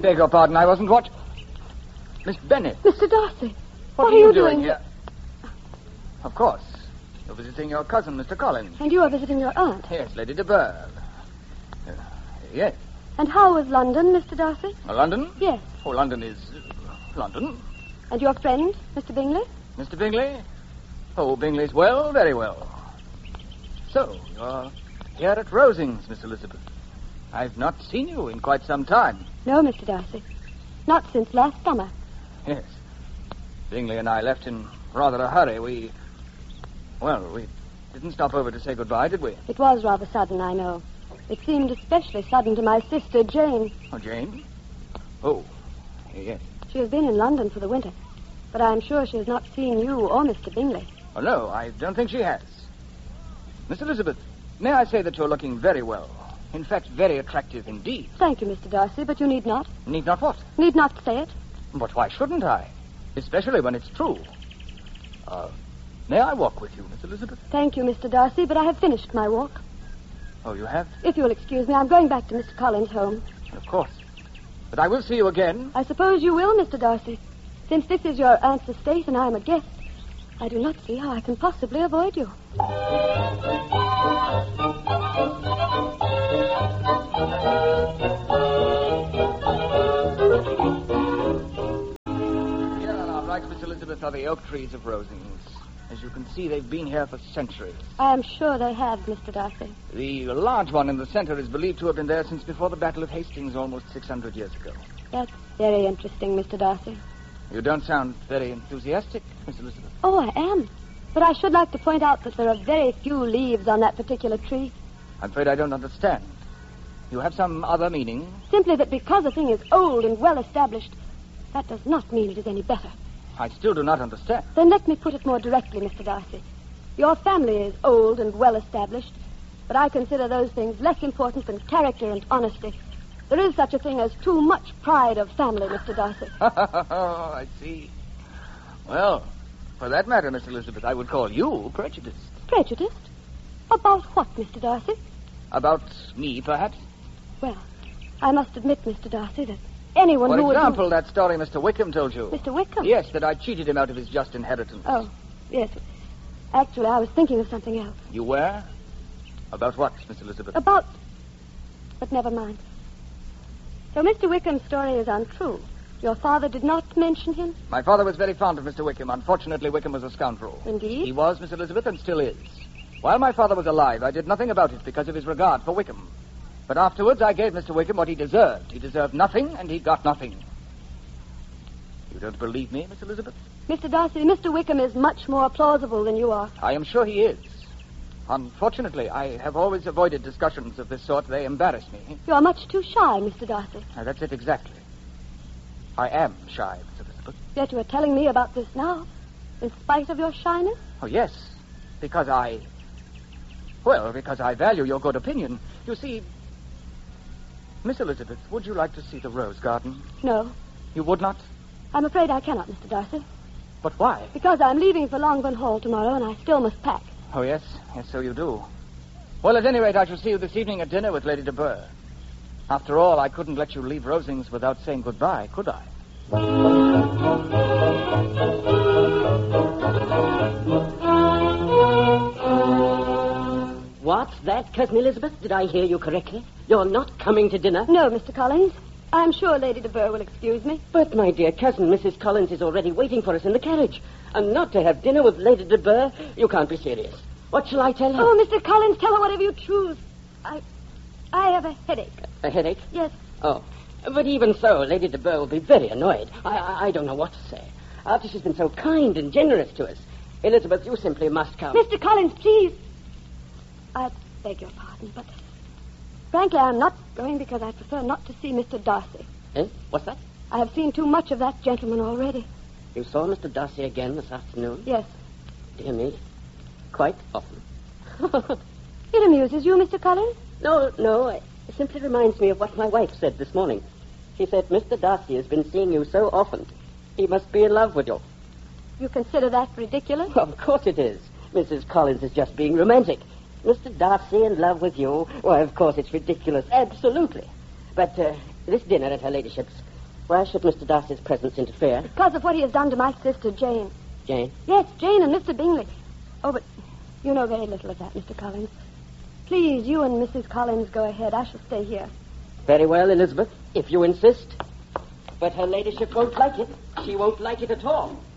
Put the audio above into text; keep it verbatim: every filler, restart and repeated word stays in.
beg your pardon, I wasn't watching. Miss Bennet. Mister Darcy. What, what are, are you doing, doing here? Of course. You're visiting your cousin, Mister Collins. And you are visiting your aunt? Yes, Lady de Burgh. Uh, yes. And how is London, Mister Darcy? Uh, London? Yes. Oh, London is... Uh, London. And your friend, Mister Bingley? Mister Bingley? Oh, Bingley's well, very well. So, you're here at Rosings, Miss Elizabeth. I've not seen you in quite some time. No, Mister Darcy. Not since last summer. Yes. Bingley and I left in rather a hurry. We... Well, we didn't stop over to say goodbye, did we? It was rather sudden, I know. It seemed especially sudden to my sister, Jane. Oh, Jane? Oh, yes. She has been in London for the winter, but I am sure she has not seen you or Mister Bingley. Oh, no, I don't think she has. Miss Elizabeth, may I say that you're looking very well. In fact, very attractive indeed. Thank you, Mister Darcy, but you need not. Need not what? Need not say it. But why shouldn't I? Especially when it's true. Uh, may I walk with you, Miss Elizabeth? Thank you, Mister Darcy, but I have finished my walk. Oh, you have? If you'll excuse me, I'm going back to Mister Collins' home. Of course. But I will see you again. I suppose you will, Mister Darcy. Since this is your aunt's estate and I am a guest, I do not see how I can possibly avoid you. Here on our right, Miss Elizabeth, are the oak trees of Rosings. As you can see, they've been here for centuries. I am sure they have, Mister Darcy. The large one in the center is believed to have been there since before the Battle of Hastings almost six hundred years ago. That's very interesting, Mister Darcy. You don't sound very enthusiastic, Miss Elizabeth. Oh, I am. But I should like to point out that there are very few leaves on that particular tree. I'm afraid I don't understand. You have some other meaning? Simply that because a thing is old and well established, that does not mean it is any better. I still do not understand. Then let me put it more directly, Mister Darcy. Your family is old and well established, but I consider those things less important than character and honesty. There is such a thing as too much pride of family, Mister Darcy. Oh, I see. Well, for that matter, Miss Elizabeth, I would call you prejudiced. Prejudiced? About what, Mister Darcy? About me, perhaps? Well, I must admit, Mister Darcy, that anyone For who would... For example, that story Mister Wickham told you. Mister Wickham? Yes, that I cheated him out of his just inheritance. Oh, yes. Actually, I was thinking of something else. You were? About what, Miss Elizabeth? About... But never mind. So Mister Wickham's story is untrue. Your father did not mention him? My father was very fond of Mister Wickham. Unfortunately, Wickham was a scoundrel. Indeed? He was, Miss Elizabeth, and still is. While my father was alive, I did nothing about it because of his regard for Wickham. But afterwards, I gave Mister Wickham what he deserved. He deserved nothing, and he got nothing. You don't believe me, Miss Elizabeth? Mister Darcy, Mister Wickham is much more plausible than you are. I am sure he is. Unfortunately, I have always avoided discussions of this sort. They embarrass me. You are much too shy, Mister Darcy. Now, that's it exactly. I am shy, Miss Elizabeth. Yet you are telling me about this now, in spite of your shyness? Oh, yes, because I... Well, because I value your good opinion. You see, Miss Elizabeth, would you like to see the rose garden? No. You would not? I'm afraid I cannot, Mister Darcy. But why? Because I'm leaving for Longbourn Hall tomorrow, and I still must pack. Oh, yes? Yes, so you do. Well, at any rate, I shall see you this evening at dinner with Lady de Burgh. After all, I couldn't let you leave Rosings without saying goodbye, could I? What's that, Cousin Elizabeth? Did I hear you correctly? You're not coming to dinner? No, Mister Collins. I'm sure Lady de Burgh will excuse me. But, my dear cousin, Missus Collins is already waiting for us in the carriage. And not to have dinner with Lady de Burgh? You can't be serious. What shall I tell her? Oh, Mister Collins, tell her whatever you choose. I... I have a headache. A headache? Yes. Oh. But even so, Lady de Burgh will be very annoyed. I, I, I don't know what to say. After she's been so kind and generous to us. Elizabeth, you simply must come. Mister Collins, please. I beg your pardon, but... Frankly, I'm not going because I prefer not to see Mister Darcy. Eh? What's that? I have seen too much of that gentleman already. You saw Mister Darcy again this afternoon? Yes. Dear me. Quite often. It amuses you, Mister Collins? No, no. It simply reminds me of what my wife said this morning. She said Mister Darcy has been seeing you so often. He must be in love with you. You consider that ridiculous? Well, of course it is. Missus Collins is just being romantic. Mister Darcy in love with you? Why, of course it's ridiculous. Absolutely. But uh, this dinner at her ladyship's, Why should Mister Darcy's presence interfere? Because of what he has done to my sister, Jane. Jane? Yes, Jane and Mister Bingley. Oh, but you know very little of that, Mister Collins. Please, you and Missus Collins go ahead. I shall stay here. Very well, Elizabeth, if you insist. But her ladyship won't like it. She won't like it at all.